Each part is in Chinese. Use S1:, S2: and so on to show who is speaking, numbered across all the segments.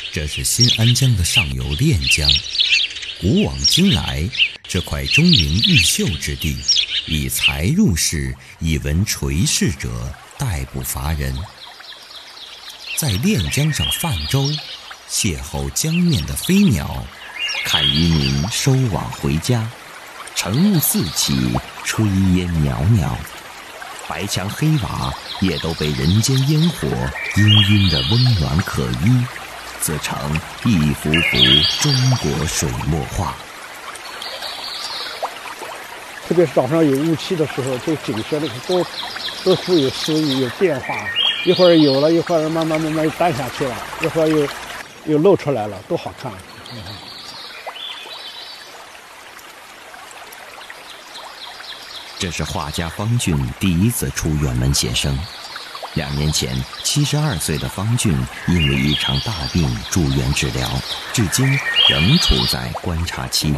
S1: 这是新安江的上游练江。古往今来，这块钟灵毓秀之地，以才入仕、以文垂仕者殆不乏人。在练江上泛舟，邂逅江面的飞鸟，看渔民收网回家，晨雾四起，炊烟袅袅，白墙黑瓦也都被人间烟火氤氲的温暖可依，则成一幅幅中国水墨画。
S2: 特别是早上有雾气的时候，这景色那个多富有诗意，有变化，一会儿有了，一会儿慢慢淡下去了，一会儿又露出来了，多好看。
S1: 这是画家方俊第一次出远门写生。2年前，72岁的方俊因为一场大病住院治疗，至今仍处在观察期。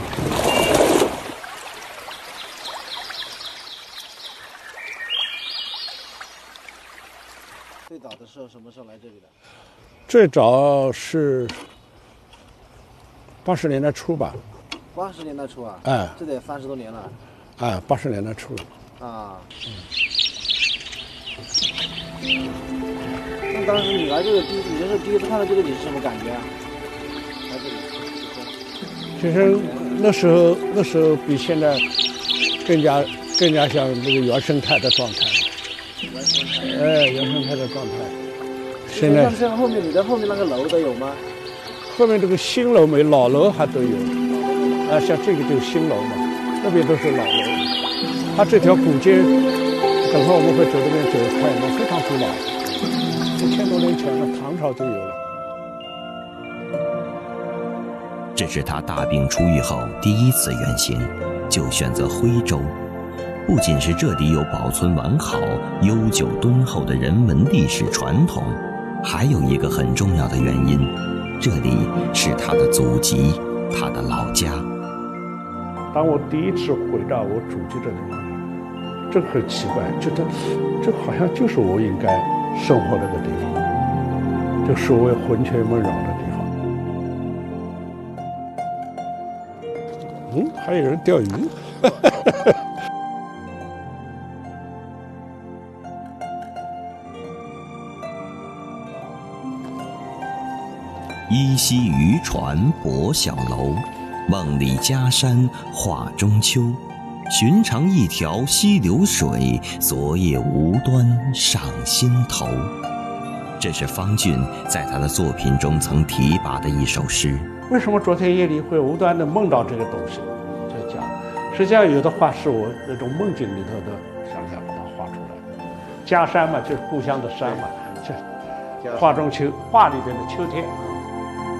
S3: 最早的时候什么时候来这里的？
S2: 最早是80年代初吧。
S3: 80年代初啊？
S2: 哎，
S3: 这得30多年了。
S2: 哎，80年代初。
S3: 啊。那当时你来这个你就是第一次看到这个，你是什么感觉啊？来这里。
S2: 其实那时候比现在更加像那个原生态的状态。原生态的状态。现在
S3: 像后面你的后面那个楼都有吗？
S2: 后面这个新楼没，老楼还都有。像这个就是新楼嘛，那边都是老楼。它这条古街，等会我们会走这边走看一看，非常古老，1000多年前的唐朝就有了。
S1: 这是他大病初愈后第一次远行，就选择徽州。不仅是这里有保存完好、悠久敦厚的人文历史传统，还有一个很重要的原因，这里是他的祖籍，他的老家。
S2: 当我第一次回到我祖籍的地方，真很奇怪，觉得这好像就是我应该生活那个地方，就所谓魂牵梦绕的地方。还有人钓鱼。
S1: 依稀渔船泊小楼，梦里家山画中秋。寻常一条溪流水，昨夜无端上心头。这是方俊在他的作品中曾提拔的一首诗。
S2: 为什么昨天夜里会无端的梦到这个东西？在讲，实际上有的画是我那种梦境里头的想象把它画出来的。家山嘛，就是故乡的山嘛，这画中秋，画里边的秋天。